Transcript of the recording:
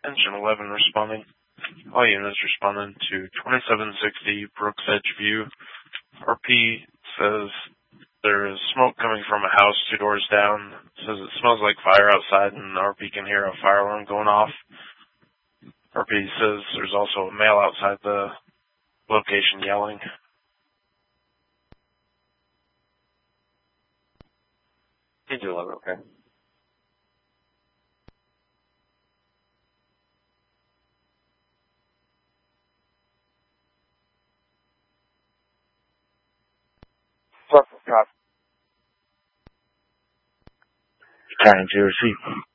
Engine 11 responding. All units responding to 2760 Brooks Edge View. RP says there is smoke coming from a house 2 doors down. Says it smells like fire outside, and RP can hear a fire alarm going off. RP says there's also a male outside the location yelling. Engine 11, okay. County 0C.